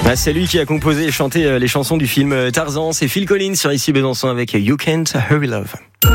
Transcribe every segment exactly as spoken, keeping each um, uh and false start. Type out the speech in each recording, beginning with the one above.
Ah, c'est lui qui a composé et chanté les chansons du film Tarzan. C'est Phil Collins sur Ici Besançon avec You Can't Hurry Love.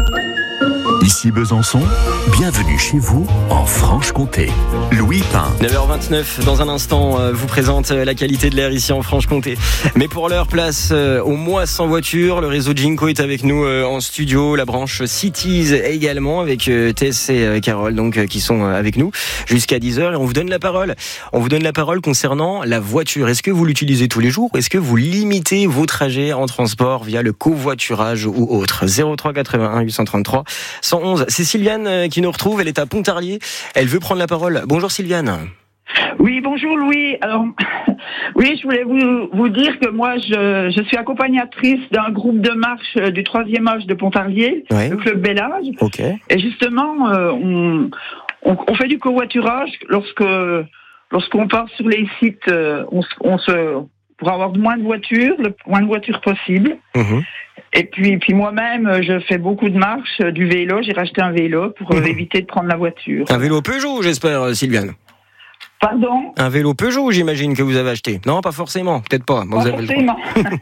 Ici Besançon, bienvenue chez vous en Franche-Comté. Louis Pain. neuf heures vingt-neuf, dans un instant, euh, vous présente euh, la qualité de l'air ici en Franche-Comté. Mais pour l'heure, place euh, au mois sans voiture. Le réseau Ginko est avec nous euh, en studio. La branche Cities également avec euh, Tess et euh, Carole donc, euh, qui sont euh, avec nous jusqu'à dix heures. Et on vous donne la parole. On vous donne la parole concernant la voiture. Est-ce que vous l'utilisez tous les jours ou est-ce que vous limitez vos trajets en transport via le covoiturage ou autre? zéro trois quatre-vingt-un huit cent trente-trois cent onze. C'est Sylviane qui nous retrouve, elle est à Pontarlier, elle veut prendre la parole. Bonjour Sylviane. Oui, bonjour Louis. Alors, oui, je voulais vous, vous dire que moi, je, je suis accompagnatrice d'un groupe de marche du troisième âge de Pontarlier, oui. Le club Bel Âge. Okay. Et justement, euh, on, on, on fait du covoiturage lorsque, lorsqu'on part sur les sites, euh, on, on se, pour avoir moins de voitures, le moins de voitures possible. Mmh. Et puis, puis moi-même, je fais beaucoup de marches, du vélo. J'ai racheté un vélo pour mmh. éviter de prendre la voiture. Un vélo Peugeot, j'espère, Sylviane. Pardon ? Un vélo Peugeot, j'imagine que vous avez acheté. Non, pas forcément, peut-être pas. Pas vous avez forcément.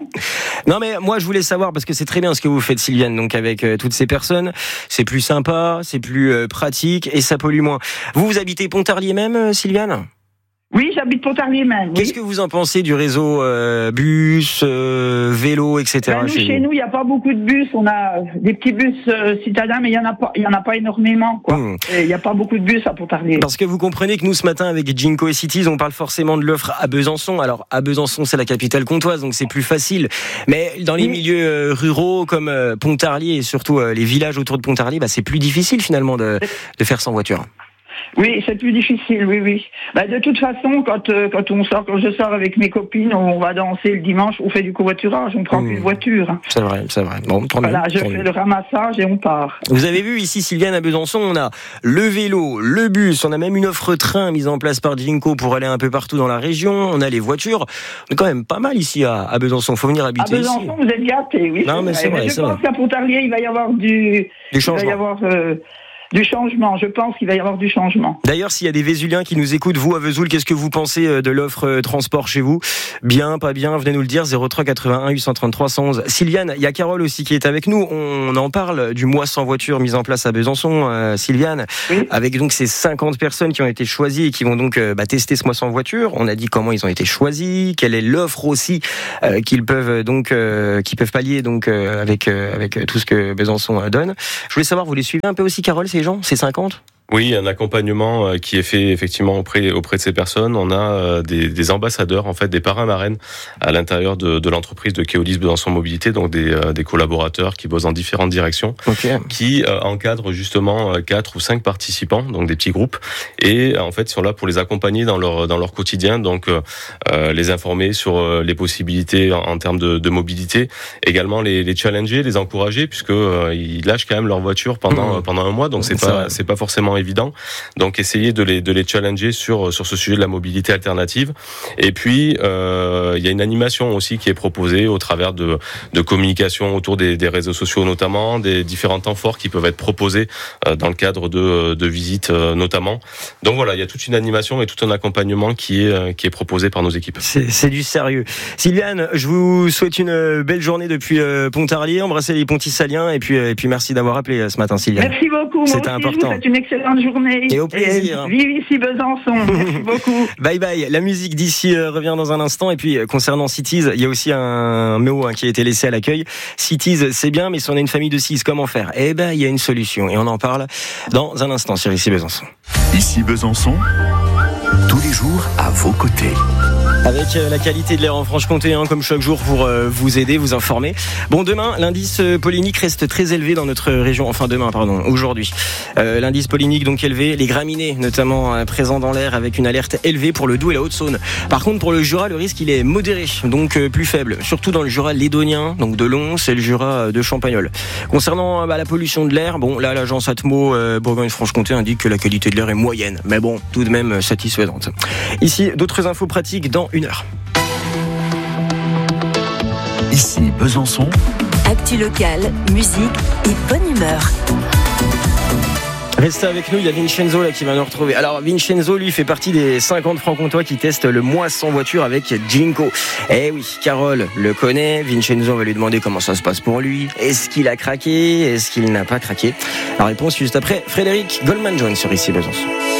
Non, mais moi, je voulais savoir, parce que c'est très bien ce que vous faites, Sylviane, donc avec euh, toutes ces personnes. C'est plus sympa, c'est plus euh, pratique et ça pollue moins. Vous, vous habitez Pontarlier même, euh, Sylviane ? Oui, j'habite Pontarlier même. Qu'est-ce oui. que vous en pensez du réseau euh, bus, euh, vélo, et cetera. Ben, nous, chez, chez nous, il n'y a pas beaucoup de bus. On a des petits bus euh, citadins, mais il y en a pas, il y en a pas énormément, quoi. Mmh. Il n'y a pas beaucoup de bus à Pontarlier. Parce que vous comprenez que nous, ce matin, avec Ginko et Cities, on parle forcément de l'offre à Besançon. Alors, à Besançon, c'est la capitale comtoise, donc c'est plus facile. Mais dans les oui. milieux euh, ruraux comme euh, Pontarlier et surtout euh, les villages autour de Pontarlier, bah, c'est plus difficile finalement de, de faire sans voiture. Oui, c'est plus difficile, oui, oui. Bah, de toute façon, quand, euh, quand on sort, quand je sors avec mes copines, on va danser le dimanche, on fait du covoiturage, on prend mmh. plus de voiture. C'est vrai, c'est vrai. Bon, voilà, mieux, je fais mieux. Le ramassage et on part. Vous avez vu ici, Sylviane, à Besançon, on a le vélo, le bus, on a même une offre train mise en place par Ginko pour aller un peu partout dans la région, on a les voitures. On est quand même pas mal ici à, à Besançon, faut venir habiter ici. À Besançon, ici. Vous êtes gâtés, oui. Non, mais c'est vrai, mais je c'est pense vrai. qu'à Pontarlier, il va y avoir du... Du changement. Il va y avoir... Euh... Du changement, je pense qu'il va y avoir du changement. D'ailleurs, s'il y a des Vésuliens qui nous écoutent, vous à Vesoul, qu'est-ce que vous pensez de l'offre transport chez vous ? Bien, pas bien, venez nous le dire, zéro trois quatre-vingt-un huit cent trente-trois cent onze. Sylviane, il y a Carole aussi qui est avec nous, on en parle du mois sans voiture mis en place à Besançon, euh, Sylviane, oui. Avec donc ces cinquante personnes qui ont été choisies et qui vont donc euh, bah, tester ce mois sans voiture. On a dit comment ils ont été choisis, quelle est l'offre aussi euh, qu'ils peuvent donc euh, qui peuvent pallier donc euh, avec euh, avec tout ce que Besançon euh, donne. Je voulais savoir, vous les suivez un peu aussi, Carole, ces gens, ces cinquante ? Oui, un accompagnement qui est fait effectivement auprès auprès de ces personnes. On a des, des ambassadeurs, en fait, des parrains marraines à l'intérieur de, de l'entreprise de Keolis Besançon Mobilité, donc des, des collaborateurs qui bossent dans différentes directions, okay. qui euh, encadrent justement quatre ou cinq participants, donc des petits groupes, et en fait sont là pour les accompagner dans leur dans leur quotidien, donc euh, les informer sur les possibilités en, en termes de, de mobilité, également les, les challenger, les encourager, puisque euh, ils lâchent quand même leur voiture pendant mmh. pendant un mois, donc c'est, c'est pas vrai. c'est pas forcément évident. Donc essayer de les de les challenger sur sur ce sujet de la mobilité alternative. Et puis euh, il y a une animation aussi qui est proposée au travers de de communication autour des des réseaux sociaux, notamment des différents temps forts qui peuvent être proposés euh, dans le cadre de de visites euh, notamment. Donc voilà, il y a toute une animation et tout un accompagnement qui est euh, qui est proposé par nos équipes. C'est c'est du sérieux. Sylviane, je vous souhaite une belle journée depuis euh, Pontarlier, embrassez les Pontissaliens et puis euh, et puis merci d'avoir appelé euh, ce matin, Sylviane. Merci beaucoup. C'était moi aussi, important. Je vous souhaite une excellente journée. Et au plaisir. Et vive ici Besançon. Merci beaucoup. Bye bye. La musique d'ici euh, revient dans un instant. Et puis euh, concernant Cities, il y a aussi un mot hein, qui a été laissé à l'accueil. Cities, c'est bien, mais si on a une famille de six, comment faire ? Eh ben, il y a une solution. Et on en parle dans un instant sur Ici Besançon. Ici Besançon, tous les jours à vos côtés. Avec la qualité de l'air en Franche-Comté, hein, comme chaque jour pour euh, vous aider, vous informer. Bon, demain, l'indice pollinique reste très élevé dans notre région. Enfin, demain, pardon, aujourd'hui. Euh, l'indice pollinique donc élevé, les graminées notamment euh, présents dans l'air avec une alerte élevée pour le Doubs et la Haute-Saône. Par contre, pour le Jura, le risque il est modéré, donc euh, plus faible, surtout dans le Jura lédonien, donc de Lons et le Jura de Champagnole. Concernant bah, la pollution de l'air, bon, là, l'agence Atmo euh, Bourgogne-Franche-Comté indique que la qualité de l'air est moyenne, mais bon, tout de même satisfaisante. Ici, d'autres infos pratiques dans une heure. Ici Besançon. Actu locale, musique et bonne humeur. Restez avec nous, il y a Vincenzo là qui va nous retrouver. Alors Vincenzo, lui, fait partie des cinquante francs-comtois qui testent le mois sans voiture avec Ginko. Eh oui, Carole le connaît. Vincenzo va lui demander comment ça se passe pour lui. Est-ce qu'il a craqué? Est-ce qu'il n'a pas craqué? La réponse juste après Frédéric Goldman-Jones sur Ici Besançon.